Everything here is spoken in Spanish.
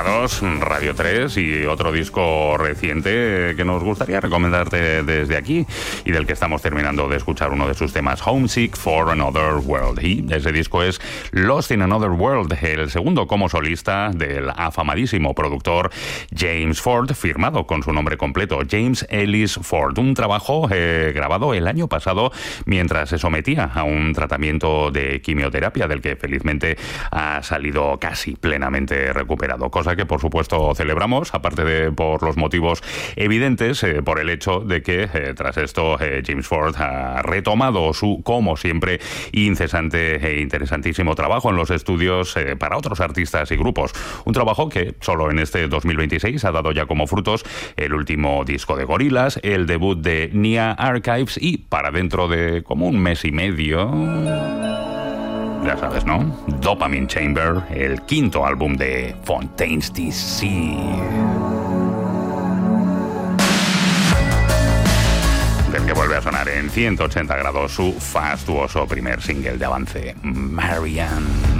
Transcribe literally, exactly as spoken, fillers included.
grados, Radio tres y otro disco reciente que nos gustaría recomendarte desde aquí y del que estamos terminando de escuchar uno de sus temas, Homesick for Another World. Y ese disco es Lost in Another World, el segundo como solista del afamadísimo productor James Ford, firmado con su nombre completo, James Ellis Ford. Un trabajo eh, grabado el año pasado mientras se sometía a un tratamiento de quimioterapia del que felizmente ha salido casi plenamente recuperado, cosa que por supuesto celebramos, aparte de por los motivos evidentes, eh, por el hecho de que eh, tras esto eh, James Ford ha retomado su, como siempre, incesante e interesantísimo trabajo en los estudios eh, para otros artistas y grupos. Un trabajo que solo en este dos mil veintiséis ha dado ya como frutos el último disco de Gorillaz, el debut de Nia Archives y para dentro de como un mes y medio, ya sabes, ¿no? Dopamine Chamber, el quinto álbum de Fontaines D C. Del que vuelve a sonar en ciento ochenta grados su fastuoso primer single de avance, Marianne.